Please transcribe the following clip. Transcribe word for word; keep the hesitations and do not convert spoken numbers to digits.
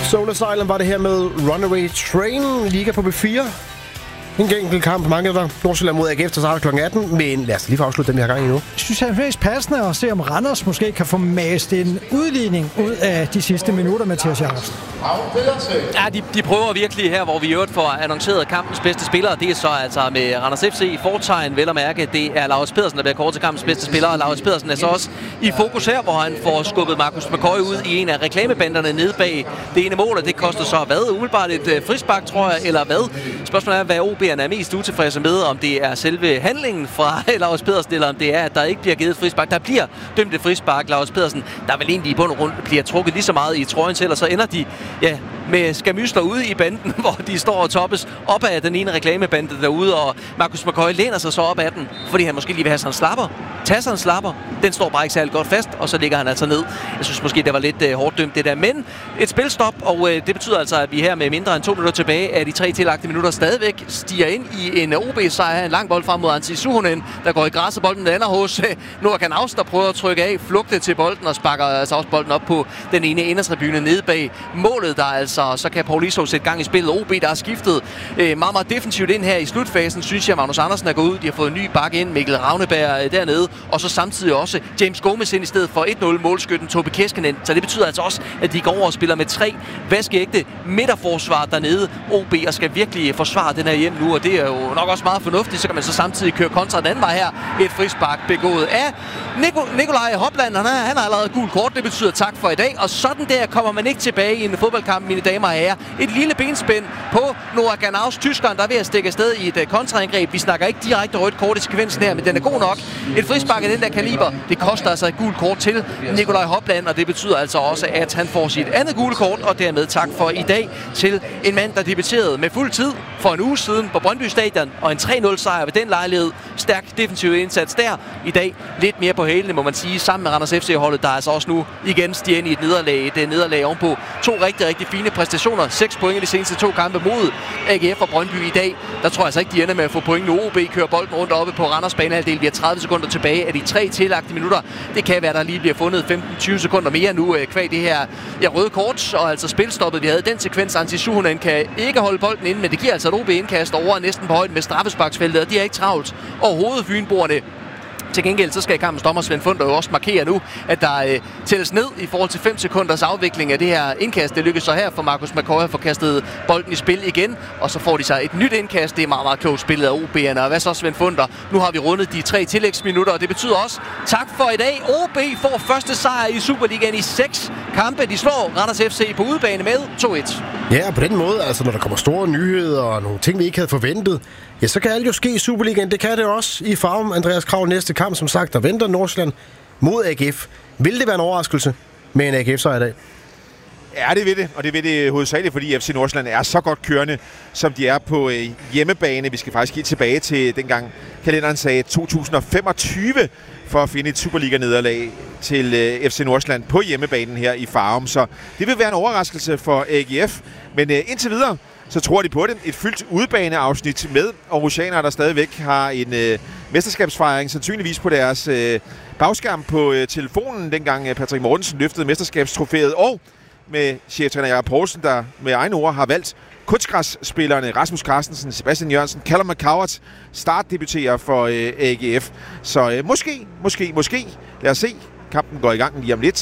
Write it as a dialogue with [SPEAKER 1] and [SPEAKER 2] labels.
[SPEAKER 1] Soul Asylum var det her med Runaway Train, Liga på B fire. En enkelt kamp, mange der. Nordsjælland mod A G F, der starter klokken atten. Men lad os lige få afslutte dem, vi har gang i nu.
[SPEAKER 2] Jeg synes, det er mest passende at se, om Randers måske kan få mast en udligning ud af de sidste minutter, Mathias Jacobsen.
[SPEAKER 3] Ja, de, de prøver virkelig her, hvor vi i øvrigt får annonceret kampens bedste spillere. Det er så altså med Randers F C i fortegn, vel at mærke. Det er Laurits Pedersen, der bliver kåret til kampens bedste spiller. Og Laurits Pedersen er så også i fokus her, hvor han får skubbet Marcus McCoy ud i en af reklamebanderne nede bag det ene mål. Og det koster så hvad? Umiddelbart et frispark, tror jeg, eller hvad? Spørgsmålet er, hvad O B'erne er mest utilfredse med, om det er selve handlingen fra Laurits Pedersen, eller om det er, at der ikke bliver givet et frispark. Der bliver dømt et frispark, Laurits Pedersen, der vel egentlig i bund og grund bliver trukket lige så meget i trøjen til, og så ender de ja, med skamysler ude i banden, hvor de står og toppes op af den ene reklamebande derude, og Marcus McCoy læner sig så op af den, fordi han måske lige vil have sådan en slapper. Tager sig en slapper. Den står bare ikke særlig godt fast, og så ligger han altså ned. Jeg synes måske, det var lidt uh, hårdt dømt det der. Men et spilstop, og uh, det betyder altså, at vi her med mindre end to minutter tilbage af de tre tillagte minutter stadigvæk stiger ind i en O B-sejr. En lang bold frem mod Antti Suhonen, der går i græs, og bolden lander hos uh, Nurkan Aus, der prøver at trykke af, flugte til bolden og sparker altså også bolden op på den ene indertribune nede bag målet, der altså, så kan Paul Iso sætte gang i spillet. O B, der har skiftet uh, meget, meget defensivt ind her i slutfasen, synes jeg, Magnus Andersen er gået ud. De har fået en ny bakke ind, Mikkel Ravneberg uh, dernede, og så samtidig også James Gomez ind i stedet for et nul målskytten Tobi Keskinen. Så det betyder altså også, at de går over og spiller med tre vaskeægte midterforsvar dernede. O B og skal virkelig forsvare den her hjem nu, og det er jo nok også meget fornuftigt. Så kan man så samtidig køre kontra den anden vej her. Et frispark begået af Nico- Nikolaj Hopland. Han, er, han har allerede gul kort. Det betyder tak for i dag. Og sådan der kommer man ikke tilbage i en fodboldkamp, mine damer og herrer. Et lille benspænd på Noah Ganaus, tyskeren, der er ved at stikke afsted i et kontraangreb. Vi snakker ikke direkte rødt kort i sekvensen her, men den er god nok. Et frispark af den der kaliber, det koster altså et gult kort til Nikolaj Hopland, og det betyder altså også, at han får sit andet gule kort, og dermed tak for i dag til en mand, der debuterede med fuld tid for en uge siden på Brøndby Stadion, og en tre nul sejr ved den lejlighed. Stærk defensiv indsats der. I dag lidt mere på hælene, må man sige, sammen med Randers F C-holdet, der altså også nu igen stiger ind i et nederlag. Det er nederlag ovenpå to rigtig, rigtig fine præstationer. Seks point i de seneste to kampe mod A G F og Brøndby i dag. Der tror jeg altså ikke, de ender med at få point nu. O B kører bolden rundt oppe på Randers banehalvdel. Vi har tredive sekunder tilbage af de tre tillagte minutter. Det kan være, der lige bliver fundet femten til tyve sekunder mere nu kvad det her ja, røde kort, og altså spilstoppet. Vi havde den sekvens, Antti Suhonen kan ikke holde bolden inde, men det giver altså et O B-indkast over næsten på højden med straffesparksfeltet, og de er ikke travlt overhovedet fynboerne. Til gengæld så skal kampens dommer Svend Funder jo også markere nu, at der øh, tælles ned i forhold til fem sekunders afvikling af det her indkast. Det lykkes så her for Marcus McCoy at få kastet bolden i spil igen, og så får de sig et nyt indkast. Det er meget, meget klogt spillet af O B'erne. Og hvad så, Svend Funder? Nu har vi rundet de tre tillægsminutter, og det betyder også tak for i dag. O B får første sejr i Superligaen i seks kampe. De slår Randers F C på udebane med to et.
[SPEAKER 1] Ja, og på den måde, altså når der kommer store nyheder og nogle ting, vi ikke havde forventet, ja, så kan alt jo ske i Superligaen. Det kan det også i Farum. Andreas Krav næste kamp, som sagt, der venter Nordsjælland mod A G F. Vil det være en overraskelse med en A G F-sejr i dag?
[SPEAKER 4] Ja, det vil det, og det vil det hovedsageligt, fordi F C Nordsjælland er så godt kørende, som de er på øh, hjemmebane. Vi skal faktisk helt tilbage til dengang kalenderen sagde to tusind og femogtyve for at finde et Superliga-nederlag til øh, F C Nordsjælland på hjemmebanen her i Farum. Så det vil være en overraskelse for A G F, men øh, indtil videre, så tror de på det. Et fyldt udebaneafsnit med Aarhusianere, der stadigvæk har en øh, mesterskabsfejring, sandsynligvis på deres øh, bagskærm på øh, telefonen, dengang øh, Patrick Mortensen løftede mesterskabstrofæet, og med cheftræner Jakob Poulsen, der med egne ord har valgt kunstgræsspillerne Rasmus Carstensen, Sebastian Jørgensen, Callum McCowart startdebuterer for øh, A G F. Så øh, måske, måske, måske, lad os se. Kampen går i gang lige om lidt.